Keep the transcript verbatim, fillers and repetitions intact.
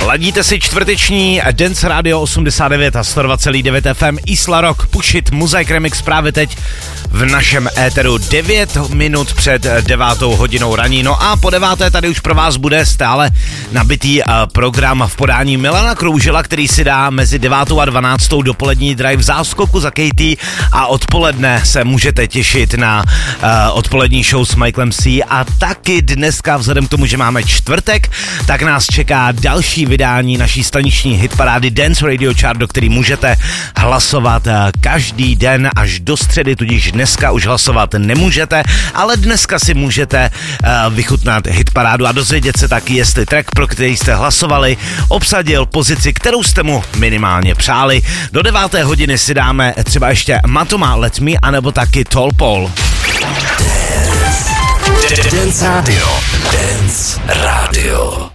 Ladíte si čtvrteční Dance Radio osmdesát devět a sto dva celá devět F M Isla Rock, Push It, Mosaic Remix právě teď v našem éteru devět minut před devátou hodinou raní. No a po deváté tady už pro vás bude stále nabitý program v podání Milana Kroužela, který si dá mezi devátou a dvanáctou dopolední drive záskoku za Katy a odpoledne se můžete těšit na uh, odpolední show s Michaelem C. A taky dneska vzhledem k tomu, že máme čtvrtek, tak nás čeká další vydání naší staniční hitparády Dance Radio Chart, do který můžete hlasovat každý den až do středy, tudíž dneska už hlasovat nemůžete, ale dneska si můžete uh, vychutnat hitparádu a dozvědět se taky, jestli track, pro který jste hlasovali, obsadil pozici, kterou jste mu minimálně přáli. Do deváté hodiny si dáme třeba ještě Matoma Let Me, anebo taky Tall Paul. Dance Radio. Dance Radio.